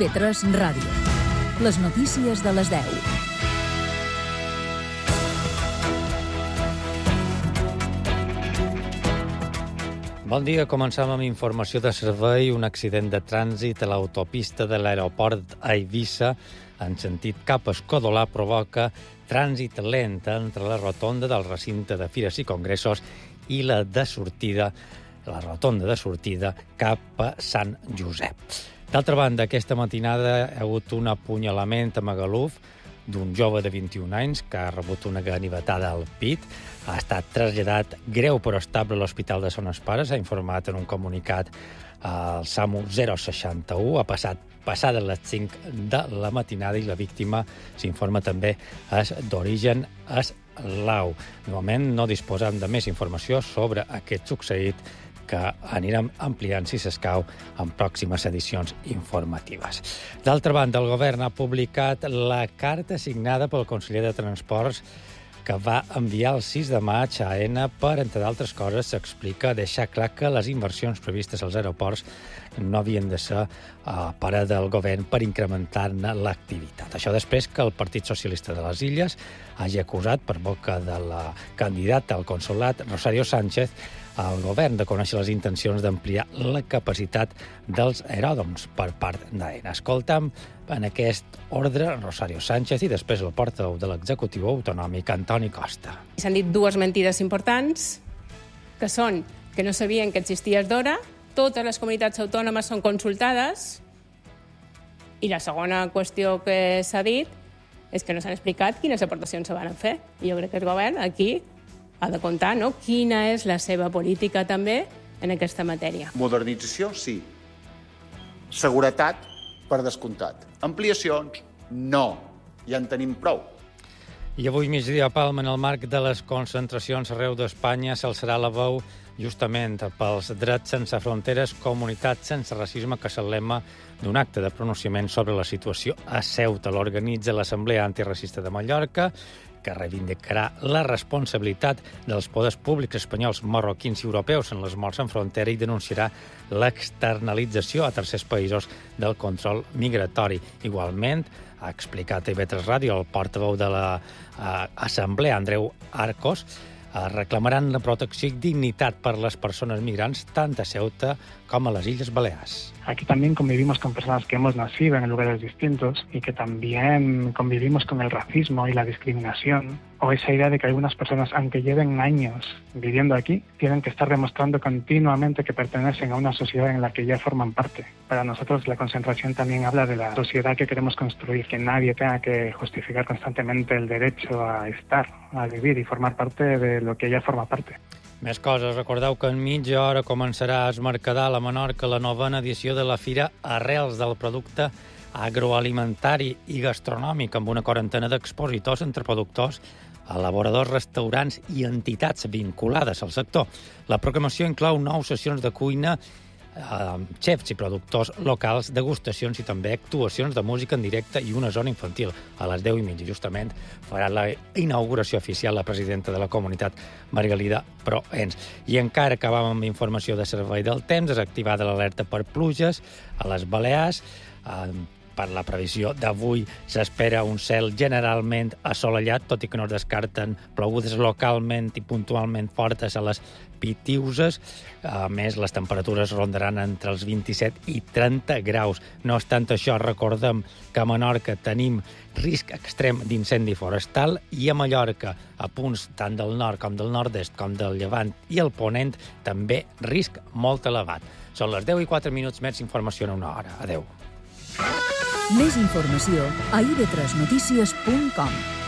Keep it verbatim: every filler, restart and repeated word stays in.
I V tres Ràdio. Les notícies de les deu. Bon dia, comencem amb informació de servei. Un accident de trànsit a l'autopista de l'aeroport a Eivissa en sentit cap a Escodolà provoca trànsit lent entre la rotonda del recinte de Fires i Congressos i la de sortida, la rotonda de sortida cap a Sant Josep. D'altra banda, aquesta matinada hi ha hagut un apunyalament a Magaluf d'un jove de vint-i-un anys que ha rebut una ganivetada al pit. Ha estat traslladat greu però estable a l'Hospital de Son Espara. S'ha informat en un comunicat al SAMU zero seixanta u. Ha passat passades les cinc de la matinada i la víctima, s'informa també, és d'origen eslau. De moment no disposem de més informació sobre aquest succeït, que anirem ampliant, si s'escau, en pròximes edicions informatives. D'altra banda, el govern ha publicat la carta signada pel conseller de Transports que va enviar el sis de maig a AENA per, entre d'altres coses, s'explica deixar clar que les inversions previstes als aeroports no havien de ser uh, parer del govern per incrementar-ne l'activitat. Això després que el Partit Socialista de les Illes hagi acusat per boca de la candidata al consolat, Rosario Sánchez, al govern de conèixer les intencions d'ampliar la capacitat dels aeròdroms per part d'AENA. Escoltam en aquest ordre Rosario Sánchez i després el portaveu de l'executiu autonòmic, Antoni Costa. S'han dit dues mentides importants, que són que no sabien que existia d'hora, totes les comunitats autònomes són consultades, i la segona qüestió que s'ha dit és que no s'han explicat quines aportacions se van fer. I jo crec que el govern aquí ha de comptar, no?, quina és la seva política també en aquesta matèria. Modernització, sí. Seguretat, per descomptat. Ampliacions, no. Ja en tenim prou. I avui migdia a Palma, en el marc de les concentracions arreu d'Espanya, s'alçarà la veu justament pels drets sense fronteres, comunitat sense racisme, que és el lema d'un acte de pronunciament sobre la situació a Ceuta. L'organitza l'Assemblea Antiracista de Mallorca, que reivindicarà la responsabilitat dels poders públics espanyols, marroquins i europeus en les morts en frontera i denunciarà l'externalització a tercers països del control migratori. Igualment, ha explicat a I V tres Ràdio el portaveu de l'Assemblea, Andreu Arcos, reclamaran la protecció i dignitat per les persones migrants tant a Ceuta com a les Illes Balears. Aquí también convivimos con personas que hemos nacido en lugares distintos y que también convivimos con el racismo y la discriminación, o esa idea de que algunas personas, aunque lleven años viviendo aquí, tienen que estar demostrando continuamente que pertenecen a una sociedad en la que ya forman parte. Para nosotros la concentración también habla de la sociedad que queremos construir, que nadie tenga que justificar constantemente el derecho a estar, a vivir y formar parte de lo que ya forma parte. Més coses. Recordeu que en mitja hora començarà a es Mercadal a Menorca la novena edició de la Fira Arrels del Producte Agroalimentari i Gastronòmic, amb una quarantena d'expositors entre productors, elaboradors, restaurants i entitats vinculades al sector. La programació inclou nou sessions de cuina, eh, xefs i productors locals, degustacions i també actuacions de música en directe i una zona infantil. A les deu i mitja, justament, farà la inauguració oficial la presidenta de la comunitat, Margalida Proens. I encara acabam amb informació de servei del temps. És activada l'alerta per pluges a les Balears. Eh, Per la previsió d'avui s'espera un cel generalment assolellat, tot i que no es descarten plogudes localment i puntualment fortes a les Pitiuses. A més, les temperatures rondaran entre els vint-i-set i trenta graus. No obstant això, recordem que a Menorca tenim risc extrem d'incendi forestal i a Mallorca, a punts tant del nord com del nord-est com del llevant i el ponent, també risc molt elevat. Són les deu i quatre minuts, més informació en una hora. Adéu. Més informació a i v tres notícies punt com.